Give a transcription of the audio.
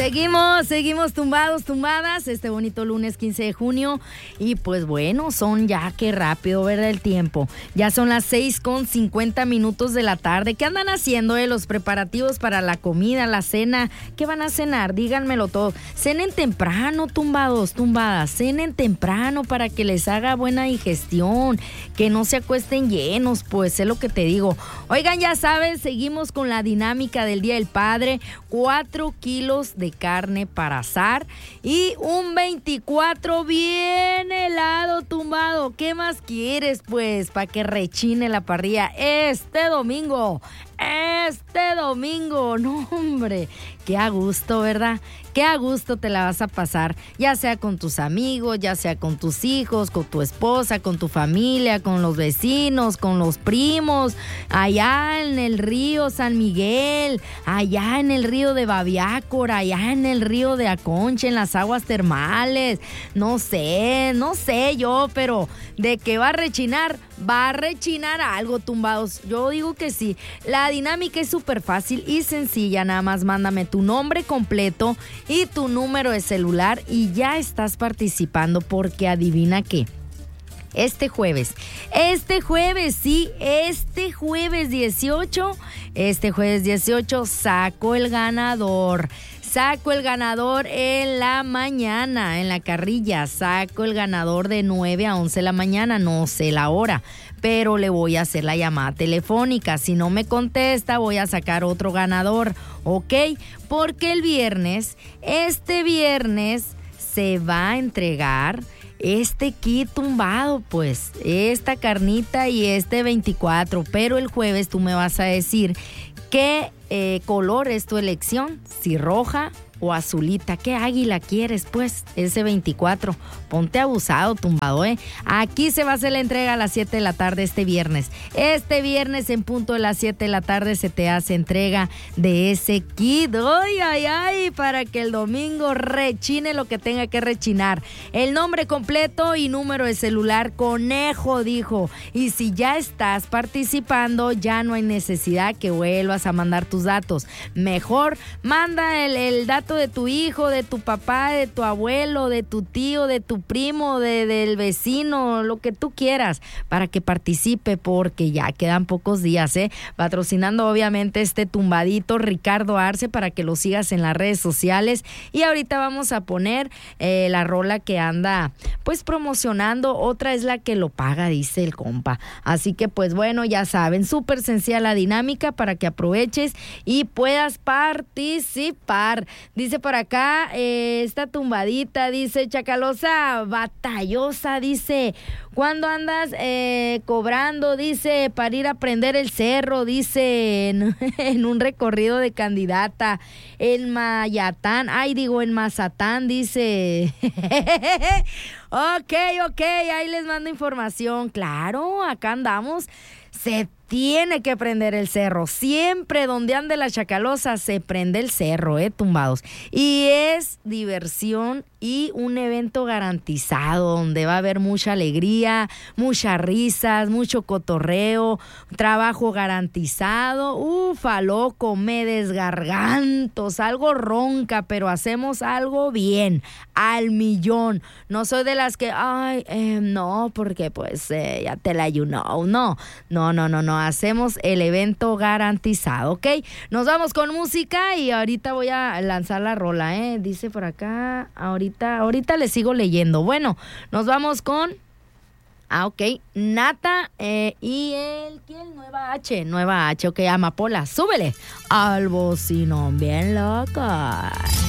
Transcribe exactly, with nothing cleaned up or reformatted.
Seguimos, seguimos tumbados, tumbadas, este bonito lunes quince de junio. Y pues bueno, son ya que rápido, ¿verdad? El tiempo. Ya son las seis con cincuenta minutos de la tarde. ¿Qué andan haciendo, eh? Los preparativos para la comida, la cena. ¿Qué van a cenar? Díganmelo todo. Cenen temprano, tumbados, tumbadas. Cenen temprano para que les haga buena digestión. Que no se acuesten llenos, pues es lo que te digo. Oigan, ya saben, seguimos con la dinámica del Día del Padre. Cuatro kilos de carne para asar y un veinticuatro bien helado, tumbado. ¿Qué más quieres, pues, para que rechine la parrilla este domingo? Este domingo, no, hombre, qué a gusto, ¿verdad? Qué a gusto te la vas a pasar, ya sea con tus amigos, ya sea con tus hijos, con tu esposa, con tu familia, con los vecinos, con los primos, allá en el río San Miguel, allá en el río de Babiácora, allá en el río de Aconche, en las aguas termales. No sé, no sé yo, pero de que va a rechinar, va a rechinar algo, tumbados. Yo digo que sí. La dinámica es súper fácil y sencilla, nada más mándame tu nombre completo y tu número de celular y ya estás participando, porque adivina qué. Este jueves, este jueves, sí, este jueves dieciocho, este jueves dieciocho saco el ganador. Saco el ganador en la mañana, en la carrilla. Saco el ganador de nueve a once de la mañana, no sé la hora, pero le voy a hacer la llamada telefónica. Si no me contesta, voy a sacar otro ganador, ¿ok? Porque el viernes, este viernes, se va a entregar este kit tumbado, pues, esta carnita y este veinticuatro. Pero el jueves tú me vas a decir qué eh, color es tu elección, si roja o azulita. ¿Qué águila quieres, pues? Ese veinticuatro. Ponte abusado, tumbado, ¿eh? Aquí se va a hacer la entrega a las siete de la tarde este viernes. Este viernes en punto de las siete de la tarde se te hace entrega de ese kit. ¡Ay, ay, ay! Para que el domingo rechine lo que tenga que rechinar. El nombre completo y número de celular, Conejo, dijo. Y si ya estás participando, ya no hay necesidad que vuelvas a mandar tus datos. Mejor manda el, el dato de tu hijo, de tu papá, de tu abuelo, de tu tío, de tu primo, de, del vecino, lo que tú quieras, para que participe, porque ya quedan pocos días, ¿eh? Patrocinando obviamente este tumbadito Ricardo Arce, para que lo sigas en las redes sociales. Y ahorita vamos a poner eh, la rola que anda pues promocionando. Otra es la que lo paga, dice el compa. Así que pues bueno, ya saben, súper sencilla la dinámica para que aproveches y puedas participar. Dice por acá, eh, esta tumbadita, dice Chacalosa, batallosa, dice, ¿cuándo andas eh, cobrando? Dice, para ir a prender el cerro, dice, en, en un recorrido de candidata, en Mayatán, ay, digo, en Mazatán, dice. Ok, ok, ahí les mando información. Claro, acá andamos. Se tiene que prender el cerro. Siempre donde ande la Chacalosa se prende el cerro, eh, tumbados. Y es diversión y un evento garantizado donde va a haber mucha alegría, muchas risas, mucho cotorreo, trabajo garantizado. Ufa, loco, me desgarganto, salgo ronca, pero hacemos algo bien, al millón. No soy de las que, ay, eh, no, porque pues eh, ya te la ayuno. No, no, no, no, no. Hacemos el evento garantizado, ¿ok? Nos vamos con música y ahorita voy a lanzar la rola, ¿eh? Dice por acá, ahorita, ahorita les sigo leyendo. Bueno, nos vamos con, ah, ok, Nata eh, y el, ¿quién? Nueva H, Nueva H, ok, Amapola, súbele al bocinón bien loca.